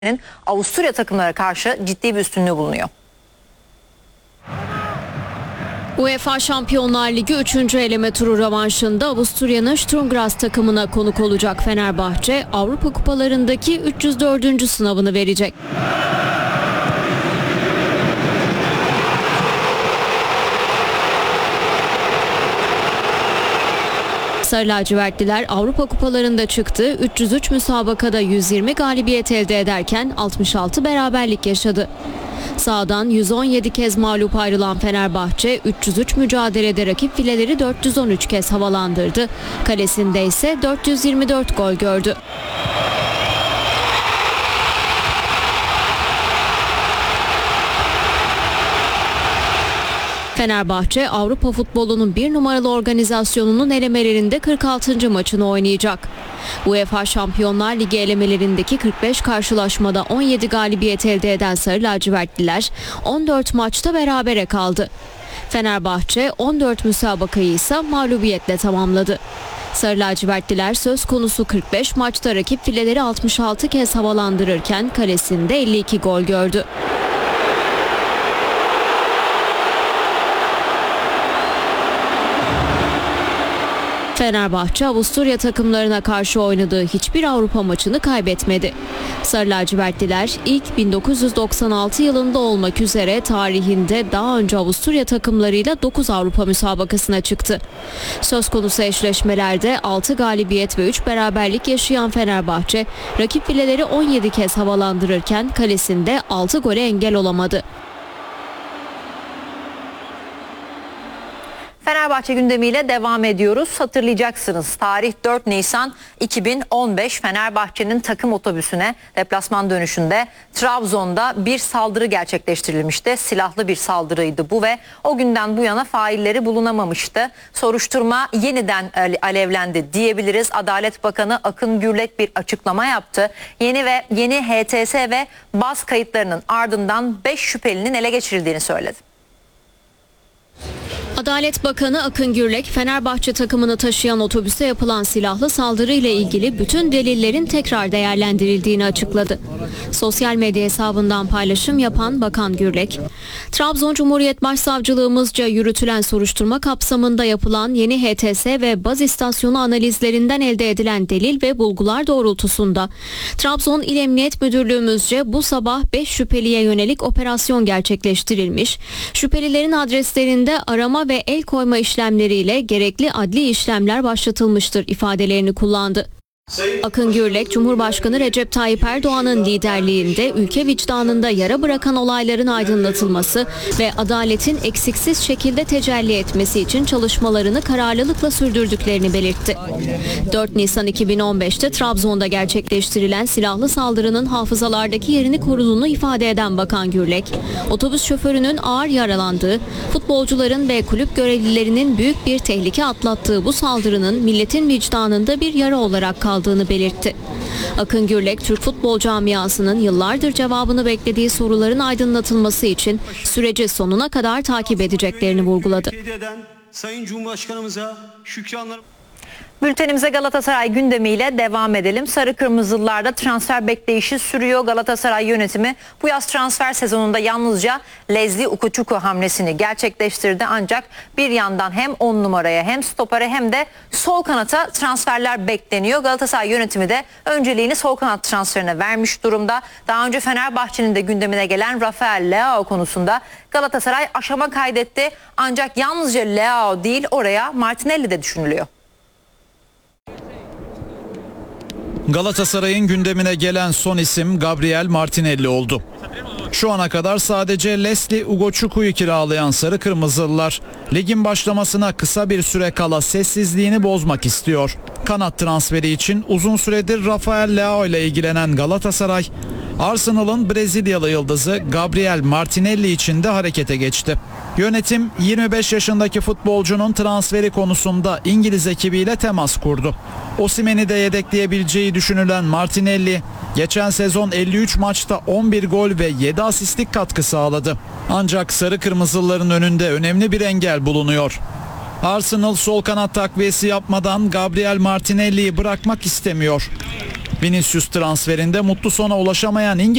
Avusturya takımlara karşı ciddi bir üstünlüğü bulunuyor. UEFA Şampiyonlar Ligi 3. eleme turu rövanşında Avusturya'nın Sturm Graz takımına konuk olacak Fenerbahçe, Avrupa kupalarındaki 304. sınavını verecek. Sarı lacivertliler Avrupa kupalarında çıktı, 303 müsabakada 120 galibiyet elde ederken 66 beraberlik yaşadı. Sahadan 117 kez mağlup ayrılan Fenerbahçe 303 mücadelede rakip fileleri 413 kez havalandırdı. Kalesinde ise 424 gol gördü. Fenerbahçe Avrupa futbolunun bir numaralı organizasyonunun elemelerinde 46. maçını oynayacak. UEFA Şampiyonlar Ligi elemelerindeki 45 karşılaşmada 17 galibiyet elde eden Sarı lacivertliler 14 maçta berabere kaldı. Fenerbahçe 14 müsabakayı ise mağlubiyetle tamamladı. Sarı lacivertliler söz konusu 45 maçta rakip fileleri 66 kez havalandırırken kalesinde 52 gol gördü. Fenerbahçe Avusturya takımlarına karşı oynadığı hiçbir Avrupa maçını kaybetmedi. Sarı lacivertliler ilk 1996 yılında olmak üzere tarihinde daha önce Avusturya takımlarıyla 9 Avrupa müsabakasına çıktı. Söz konusu eşleşmelerde 6 galibiyet ve 3 beraberlik yaşayan Fenerbahçe, rakip fileleri 17 kez havalandırırken kalesinde 6 gole engel olamadı. Fenerbahçe gündemiyle devam ediyoruz. Hatırlayacaksınız, tarih 4 Nisan 2015 Fenerbahçe'nin takım otobüsüne deplasman dönüşünde Trabzon'da bir saldırı gerçekleştirilmişti. Silahlı bir saldırıydı bu ve o günden bu yana failleri bulunamamıştı. Soruşturma yeniden alevlendi diyebiliriz. Adalet Bakanı Akın Gürlek bir açıklama yaptı. Yeni HTS ve baz kayıtlarının ardından 5 şüphelinin ele geçirildiğini söyledi. Adalet Bakanı Akın Gürlek, Fenerbahçe takımını taşıyan otobüse yapılan silahlı saldırı ile ilgili bütün delillerin tekrar değerlendirildiğini açıkladı. Sosyal medya hesabından paylaşım yapan Bakan Gürlek, Trabzon Cumhuriyet Başsavcılığımızca yürütülen soruşturma kapsamında yapılan yeni HTS ve baz istasyonu analizlerinden elde edilen delil ve bulgular doğrultusunda Trabzon İl Emniyet Müdürlüğümüzce bu sabah 5 şüpheliye yönelik operasyon gerçekleştirilmiş. Şüphelilerin adreslerinde arama ve el koyma işlemleriyle gerekli adli işlemler başlatılmıştır ifadelerini kullandı. Akın Gürlek, Cumhurbaşkanı Recep Tayyip Erdoğan'ın liderliğinde ülke vicdanında yara bırakan olayların aydınlatılması ve adaletin eksiksiz şekilde tecelli etmesi için çalışmalarını kararlılıkla sürdürdüklerini belirtti. 4 Nisan 2015'te Trabzon'da gerçekleştirilen silahlı saldırının hafızalardaki yerini koruduğunu ifade eden Bakan Gürlek, otobüs şoförünün ağır yaralandığı, futbolcuların ve kulüp görevlilerinin büyük bir tehlike atlattığı bu saldırının milletin vicdanında bir yara olarak kaldığını belirtti. Akın Gürlek, Türk futbol camiasının yıllardır cevabını beklediği soruların aydınlatılması için süreci sonuna kadar takip edeceklerini vurguladı. Sayın Cumhurbaşkanımıza şükranlar. Bültenimize Galatasaray gündemiyle devam edelim. Sarı Kırmızılılarda transfer bekleyişi sürüyor. Galatasaray yönetimi bu yaz transfer sezonunda yalnızca Leslie Ugochukwu hamlesini gerçekleştirdi. Ancak bir yandan hem 10 numaraya hem stopere hem de sol kanata transferler bekleniyor. Galatasaray yönetimi de önceliğini sol kanat transferine vermiş durumda. Daha önce Fenerbahçe'nin de gündemine gelen Rafael Leao konusunda Galatasaray aşama kaydetti. Ancak yalnızca Leao değil, oraya Martinelli de düşünülüyor. Galatasaray'ın gündemine gelen son isim Gabriel Martinelli oldu. Şu ana kadar sadece Leslie Ugochukwu kiralayan Sarı Kırmızılılar ligin başlamasına kısa bir süre kala sessizliğini bozmak istiyor. Kanat transferi için uzun süredir Rafael Leao ile ilgilenen Galatasaray, Arsenal'ın Brezilyalı yıldızı Gabriel Martinelli için de harekete geçti. Yönetim 25 yaşındaki futbolcunun transferi konusunda İngiliz ekibiyle temas kurdu. Osimhen'i de yedekleyebileceği düşünülen Martinelli, geçen sezon 53 maçta 11 gol ve 7 asistlik katkı sağladı. Ancak Sarı Kırmızılıların önünde önemli bir engel bulunuyor. Arsenal sol kanat takviyesi yapmadan Gabriel Martinelli'yi bırakmak istemiyor. Vinicius transferinde mutlu sona ulaşamayan İngiliz